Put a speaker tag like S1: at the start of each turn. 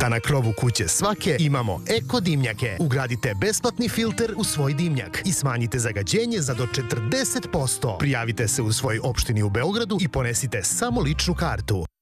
S1: A na krovu kuće svake imamo eko dimnjake. Ugradite besplatni filter u svoj dimnjak i smanjite zagađenje za do 40%. Prijavite se u svojoj opštini u Beogradu i ponesite samo ličnu kartu.